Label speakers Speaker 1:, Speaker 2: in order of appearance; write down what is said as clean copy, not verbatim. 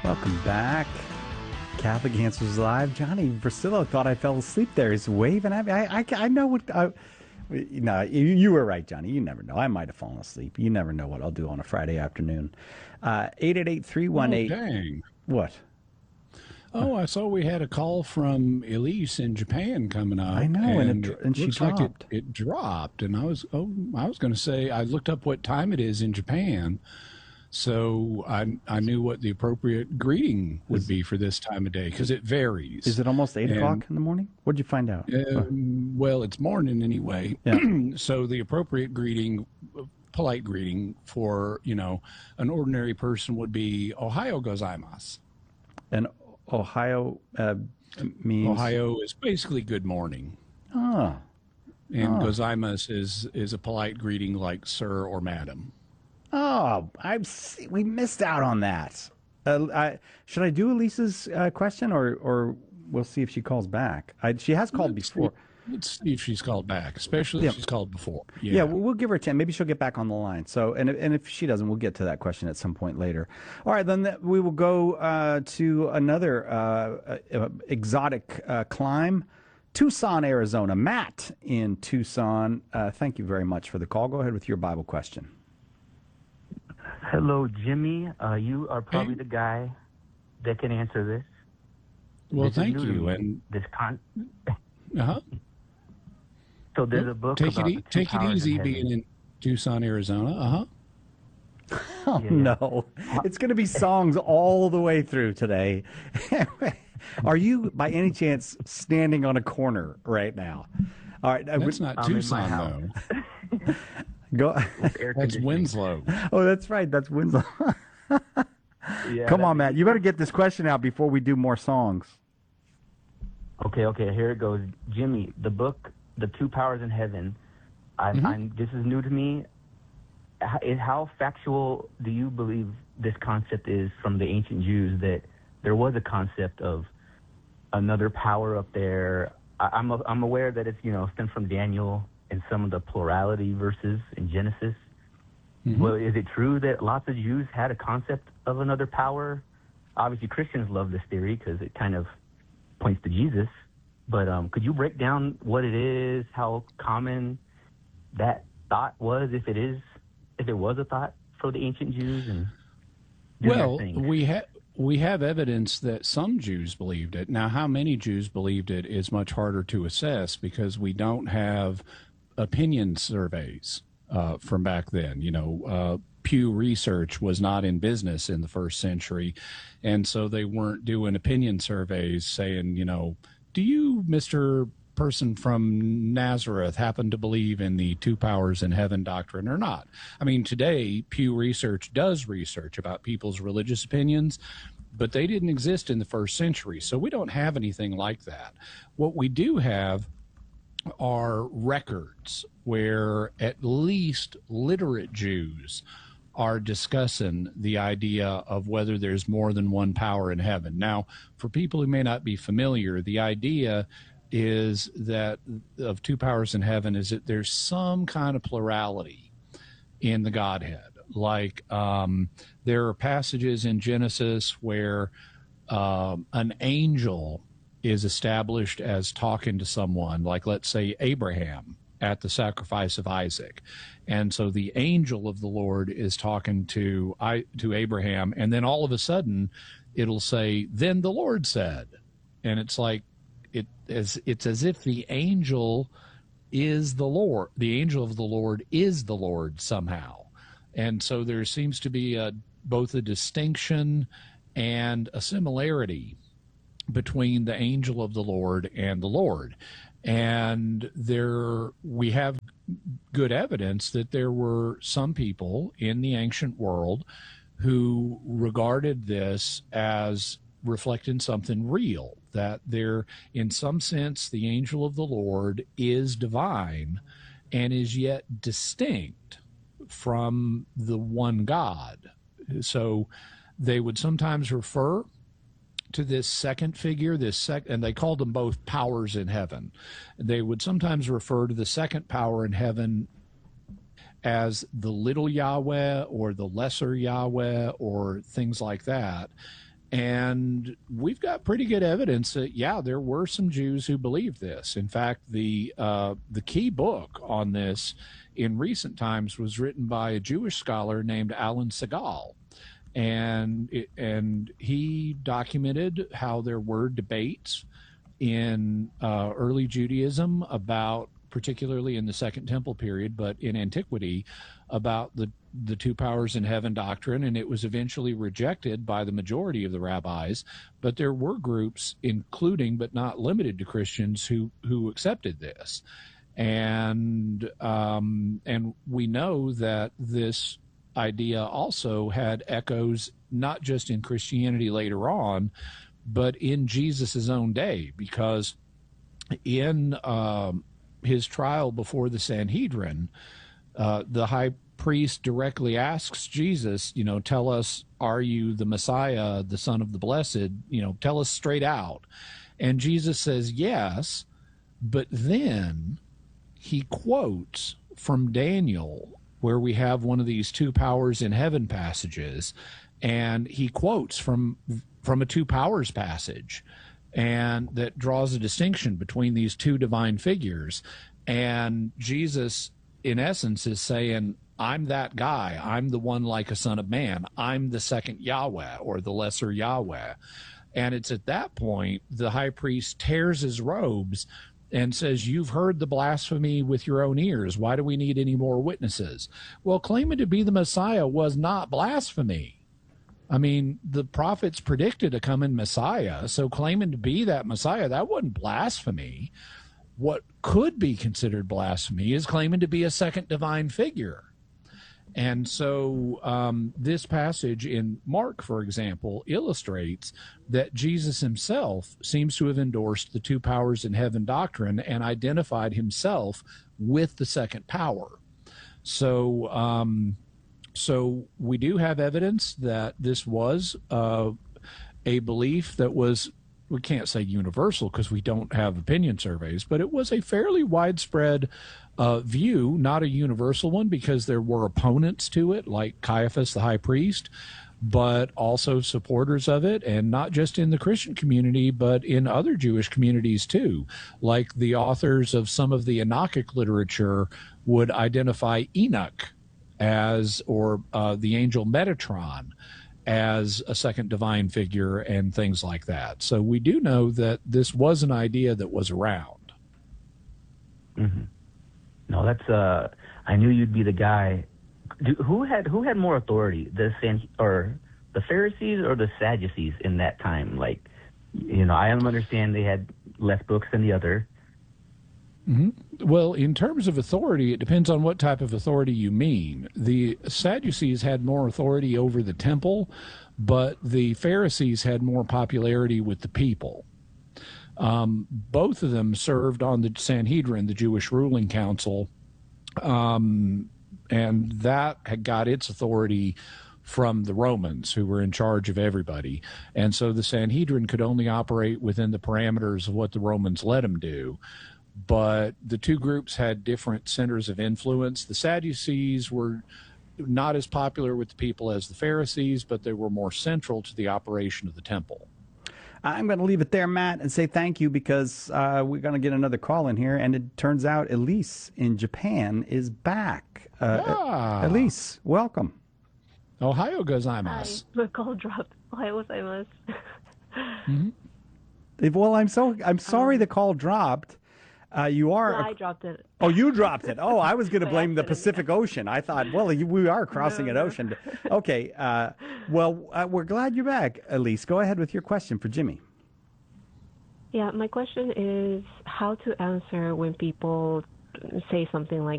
Speaker 1: Welcome back. Catholic Answers Live. Johnny Versillo thought I fell asleep there. He's waving at me. I know what... no, you were right, Johnny. You never know. I might have fallen asleep. You never know what I'll do on a Friday afternoon. 888-318...
Speaker 2: Oh, dang.
Speaker 1: What?
Speaker 2: Oh, I saw we had a call from Elise in Japan coming up.
Speaker 1: I know, and she
Speaker 2: looks
Speaker 1: dropped.
Speaker 2: like it dropped. And I was going to say, I looked up what time it is in Japan, so I knew what the appropriate greeting would be for this time of day, because it varies.
Speaker 1: Is it almost 8 o'clock in the morning? What did you find out?
Speaker 2: Well, it's morning anyway.
Speaker 1: Yeah.
Speaker 2: So the appropriate greeting, polite greeting for, an ordinary person would be Ohayo gozaimasu.
Speaker 1: And Ohio means...
Speaker 2: Ohio is basically good morning.
Speaker 1: Oh.
Speaker 2: And gozaimasu is a polite greeting like sir or madam.
Speaker 1: Oh, we missed out on that. Should I do Elisa's question, or we'll see if she calls back? She has called before.
Speaker 2: Let's see if she's called back, especially if she's called before.
Speaker 1: Yeah, we'll give her a chance. Maybe she'll get back on the line. So, and if she doesn't, we'll get to that question at some point later. All right, then we will go to another exotic climb, Tucson, Arizona. Matt in Tucson, thank you very much for the call. Go ahead with your Bible question.
Speaker 3: Hello, Jimmy. You are probably the guy that can answer this.
Speaker 2: Well, thank you. And
Speaker 3: So there's a book
Speaker 2: take
Speaker 3: about
Speaker 2: it easy being in Tucson, Arizona.
Speaker 1: Oh, yeah. No. It's going to be songs all the way through today. Are you, by any chance, standing on a corner right now? All right.
Speaker 2: That's not Tucson, though.
Speaker 1: Go.
Speaker 2: That's Winslow.
Speaker 1: Oh, that's right. That's Winslow.
Speaker 3: Yeah,
Speaker 1: Come on, Matt. You better get this question out before we do more songs.
Speaker 3: Okay. Here it goes. Jimmy, the book, The Two Powers in Heaven. This is new to me. How factual do you believe this concept is from the ancient Jews, that there was a concept of another power up there? I'm aware that it's stemmed from Daniel and some of the plurality verses in Genesis. Mm-hmm. Well, is it true that lots of Jews had a concept of another power? Obviously, Christians love this theory because it kind of points to Jesus. But could you break down what it is, how common that thought was, if it was a thought for the ancient Jews? And
Speaker 2: well, we have evidence that some Jews believed it. Now, how many Jews believed it is much harder to assess because we don't have opinion surveys from back then. Pew Research was not in business in the first century, and so they weren't doing opinion surveys saying, do you, Mr. Person from Nazareth, happen to believe in the two powers in heaven doctrine or not? I mean, today, Pew Research does research about people's religious opinions, but they didn't exist in the first century, so we don't have anything like that. What we do have are records where at least literate Jews are discussing the idea of whether there's more than one power in heaven. Now, for people who may not be familiar, the idea is that of two powers in heaven is that there's some kind of plurality in the Godhead. Like there are passages in Genesis where an angel is established as talking to someone, like let's say Abraham at the sacrifice of Isaac. And so the angel of the Lord is talking to Abraham, and then all of a sudden it'll say, then the Lord said. And it's like, it's as if the angel is the Lord. The angel of the Lord is the Lord somehow. And so there seems to be both a distinction and a similarity between the angel of the Lord and the Lord. And we have good evidence that there were some people in the ancient world who regarded this as reflecting something real, that there, in some sense, the angel of the Lord is divine and is yet distinct from the one God. So they would sometimes refer to this second figure, and they called them both powers in heaven. They would sometimes refer to the second power in heaven as the little Yahweh or the lesser Yahweh or things like that. And we've got pretty good evidence that, yeah, there were some Jews who believed this. In fact, the key book on this in recent times was written by a Jewish scholar named Alan Segal. And he documented how there were debates in early Judaism about, particularly in the Second Temple period, but in antiquity, about the two powers in heaven doctrine, and it was eventually rejected by the majority of the rabbis. But there were groups, including but not limited to Christians, who accepted this, and we know that this idea also had echoes not just in Christianity later on, but in Jesus's own day, because in his trial before the Sanhedrin, the high priest directly asks Jesus, tell us, are you the Messiah, the Son of the Blessed? Tell us straight out. And Jesus says, yes, but then he quotes from Daniel, where we have one of these two powers in heaven passages, and he quotes from a two powers passage, and that draws a distinction between these two divine figures. And Jesus, in essence, is saying, I'm that guy. I'm the one like a son of man. I'm the second Yahweh, or the lesser Yahweh. And it's at that point the high priest tears his robes and says, you've heard the blasphemy with your own ears. Why do we need any more witnesses? Well, claiming to be the Messiah was not blasphemy. I mean, the prophets predicted a coming Messiah, so claiming to be that Messiah, that wasn't blasphemy. What could be considered blasphemy is claiming to be a second divine figure. And so this passage in Mark, for example, illustrates that Jesus himself seems to have endorsed the two powers in heaven doctrine and identified himself with the second power. So we do have evidence that this was a belief that was, we can't say universal because we don't have opinion surveys, but it was a fairly widespread view, not a universal one, because there were opponents to it, like Caiaphas, the high priest, but also supporters of it, and not just in the Christian community, but in other Jewish communities too. Like the authors of some of the Enochic literature would identify Enoch as, or the angel Metatron, as a second divine figure and things like that. So we do know that this was an idea that was around.
Speaker 3: Mm-hmm. No, that's I knew you'd be the guy. Who had more authority, the Pharisees or the Sadducees in that time? Like, I understand they had less books than the other.
Speaker 2: Mm-hmm. Well, in terms of authority, it depends on what type of authority you mean. The Sadducees had more authority over the temple, but the Pharisees had more popularity with the people. Both of them served on the Sanhedrin, the Jewish ruling council, and that had got its authority from the Romans, who were in charge of everybody. And so the Sanhedrin could only operate within the parameters of what the Romans let them do. But the two groups had different centers of influence. The Sadducees were not as popular with the people as the Pharisees, but they were more central to the operation of the temple.
Speaker 1: I'm going to leave it there, Matt, and say thank you, because we're going to get another call in here, and it turns out Elise in Japan is back. Elise, welcome.
Speaker 2: Ohio gozaimasu.
Speaker 4: Hi, the call dropped. Ohio gozaimasu.
Speaker 1: Mm-hmm. Well, I'm sorry the call dropped. You are.
Speaker 4: Yeah, I dropped it.
Speaker 1: Oh, you dropped it. Oh, I was going to blame the Pacific Ocean. I thought, well, we are crossing an ocean. Okay. We're glad you're back, Elise. Go ahead with your question for Jimmy.
Speaker 4: Yeah, my question is how to answer when people say something like,